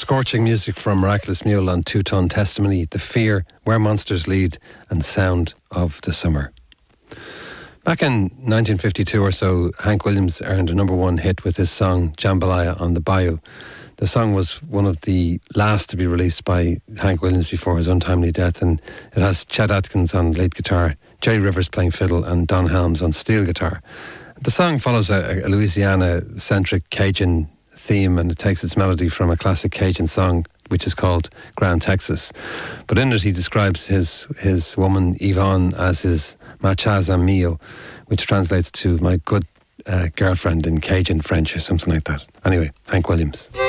Scorching music from Miraculous Mule on Two Tone Testimony, The Fear, Where Monsters Lead, and Sound of the Summer. Back in 1952 or so, Hank Williams earned a #1 hit with his song Jambalaya on the Bayou. The song was one of the last to be released by Hank Williams before his untimely death, and it has Chet Atkins on lead guitar, Jerry Rivers playing fiddle, and Don Helms on steel guitar. The song follows a Louisiana-centric Cajun theme, and it takes its melody from a classic Cajun song which is called Grand Texas. But in it he describes his woman Yvonne as his machaz amio, which translates to my good girlfriend in Cajun French or something like that. Anyway, Hank Williams.